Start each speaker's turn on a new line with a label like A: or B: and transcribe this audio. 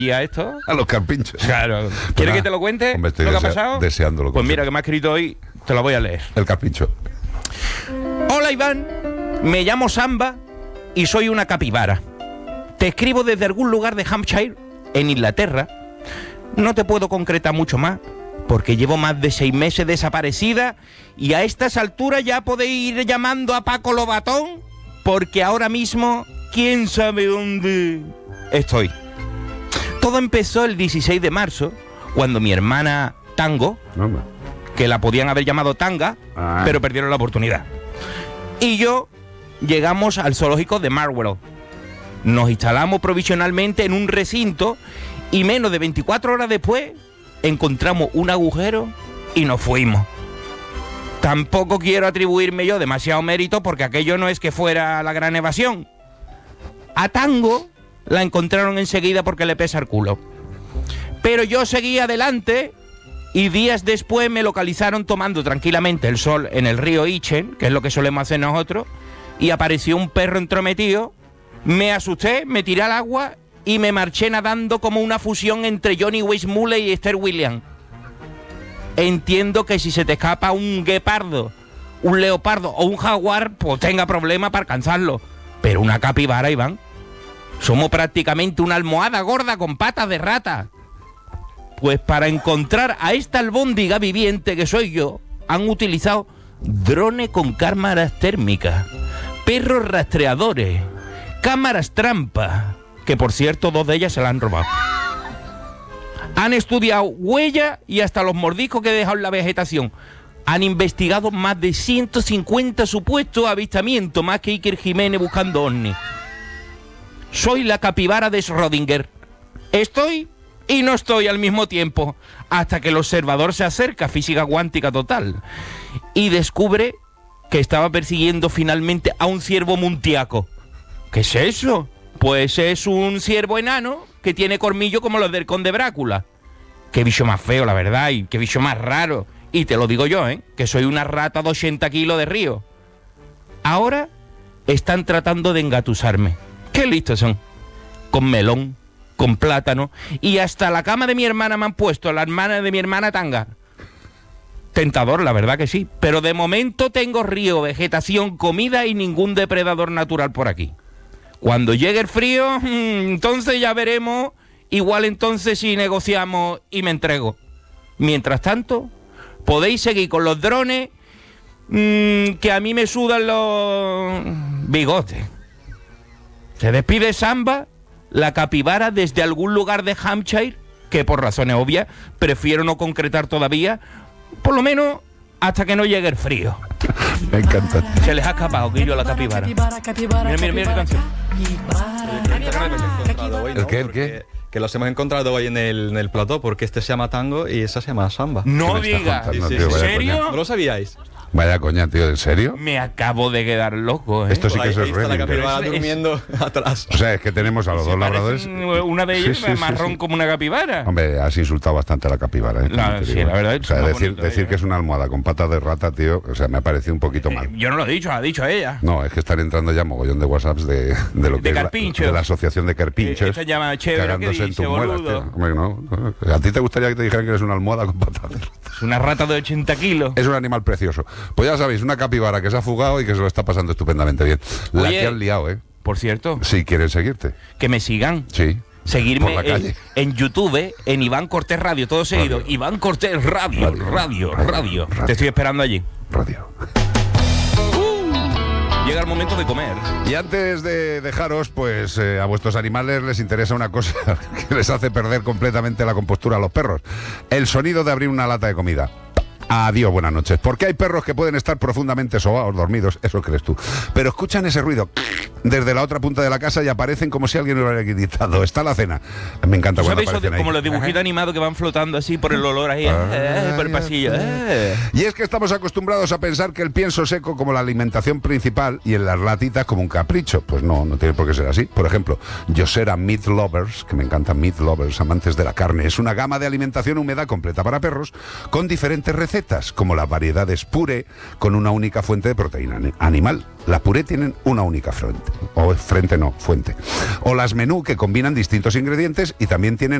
A: y a esto.
B: A los carpinchos.
A: Claro. ¿Quieres que te lo cuente?
B: Hombre, estoy
A: ¿Lo que ha pasado?
B: deseándolo.
A: Pues mira, que me ha escrito hoy, te lo voy a leer.
B: El carpincho.
A: Hola Iván, me llamo Samba y soy una capibara. Te escribo desde algún lugar de Hampshire, en Inglaterra. No te puedo concretar mucho más, porque llevo más de 6 meses desaparecida y a estas alturas ya podéis ir llamando a Paco Lobatón, porque ahora mismo, quién sabe dónde estoy. Todo empezó el 16 de marzo, cuando mi hermana Tango, que la podían haber llamado Tanga, pero perdieron la oportunidad, y yo llegamos al zoológico de Marlborough. Nos instalamos provisionalmente en un recinto y menos de 24 horas después encontramos un agujero y nos fuimos. Tampoco quiero atribuirme yo demasiado mérito porque aquello no es que fuera la gran evasión. A Tango la encontraron enseguida porque le pesa el culo. Pero yo seguí adelante y días después me localizaron tomando tranquilamente el sol en el río Itchen, que es lo que solemos hacer nosotros, y apareció un perro entrometido. Me asusté, me tiré al agua y me marché nadando como una fusión entre Johnny Weissmuller y Esther Williams. Entiendo que si se te escapa un guepardo, un leopardo o un jaguar, pues tenga problema para alcanzarlo. Pero una capibara, Iván, somos prácticamente una almohada gorda con patas de rata. Pues para encontrar a esta albóndiga viviente que soy yo, han utilizado drones con cámaras térmicas, perros rastreadores, cámaras trampa, que por cierto 2 de ellas se la han robado. Han estudiado huellas y hasta los mordiscos que he dejado en la vegetación. Han investigado más de 150 supuestos avistamientos, más que Iker Jiménez buscando ovnis. Soy la capibara de Schrödinger. Estoy y no estoy al mismo tiempo, hasta que el observador se acerca, física cuántica total, y descubre que estaba persiguiendo finalmente a un ciervo muntiaco. ¿Qué es eso? Pues es un ciervo enano que tiene colmillo como los del Conde Brácula. Qué bicho más feo, la verdad, y qué bicho más raro. Y te lo digo yo, que soy una rata de 80 kilos de río. Ahora están tratando de engatusarme. Qué listos son. Con melón, con plátano, y hasta la cama de mi hermana me han puesto, la hermana de mi hermana Tanga. Tentador, la verdad que sí. Pero de momento tengo río, vegetación, comida y ningún depredador natural por aquí. Cuando llegue el frío, entonces ya veremos. Igual entonces si negociamos y me entrego. Mientras tanto, podéis seguir con los drones, que a mí me sudan los bigotes. Se despide Samba, la capibara desde algún lugar de Hampshire, que por razones obvias prefiero no concretar todavía, por lo menos hasta que no llegue el frío.
B: Me encanta.
A: Se les ha escapado, Guillo, a la capibara. Mira qué canción.
B: ¿El qué?
C: Que los hemos encontrado hoy en el plató, porque este se llama Tango y esa se llama Samba.
A: No digas.
B: Sí,
A: ¿En serio?
C: ¿No lo sabíais?
B: Vaya coña, tío, ¿en serio?
A: Me acabo de quedar loco,
B: Esto sí que
C: Ahí
B: es
C: está la
B: Schrödinger.
C: capibara durmiendo atrás.
B: O sea, es que tenemos a los dos labradores.
A: Una de ellas
B: Sí, sí,
A: marrón
B: sí.
A: como una capibara.
B: Hombre, has insultado bastante a la capibara.
A: Sí, la verdad es
B: o sea,
A: más
B: decir,
A: bonito,
B: decir que es una almohada con patas de rata, tío, o sea, me ha parecido un poquito mal.
A: Yo no lo he dicho, ha dicho ella.
B: No, es que están entrando ya mogollón de WhatsApps de lo que
A: De
B: es
A: carpinchos.
B: de la asociación de carpinchos.
A: Esta llama chévere, ¿qué
B: cagándose en
A: dice,
B: tus muelas,
A: boludo?
B: tío. Hombre, no. ¿A ti te gustaría que te dijeran que eres una almohada con patas de rata?
A: Es una rata de 80 kilos.
B: Es un animal precioso. Pues ya sabéis, una capibara que se ha fugado y que se lo está pasando estupendamente bien. La
A: Oye,
B: que han liado,
A: Por cierto,
B: Si quieren seguirte.
A: que me sigan.
B: Sí.
A: Seguirme
B: Por la calle.
A: en YouTube, en Iván Cortés Radio, todo seguido.
B: Radio.
A: Iván Cortés Radio. Te estoy esperando allí.
B: Radio.
A: Llega el momento de comer.
B: Y antes de dejaros, pues a vuestros animales les interesa una cosa que les hace perder completamente la compostura a los perros. El sonido de abrir una lata de comida. Adiós, buenas noches. Porque hay perros que pueden estar profundamente sobados, dormidos, eso crees tú. Pero escuchan ese ruido desde la otra punta de la casa y aparecen como si alguien lo hubiera gritado. Está la cena. Me encanta cuando
A: ¿Sabéis
B: aparecen ahí.
A: como los dibujitos animados que van flotando así por el olor ahí, por el pasillo?
B: Y es que estamos acostumbrados a pensar que el pienso seco como la alimentación principal y en las latitas como un capricho. Pues no tiene por qué ser así. Por ejemplo, Yosera Meat Lovers, que me encantan Meat Lovers, amantes de la carne, es una gama de alimentación húmeda completa para perros con diferentes recetas, como las variedades puré con una única fuente de proteína animal. Las puré tienen una única fuente. O fuente. O las menú, que combinan distintos ingredientes y también tienen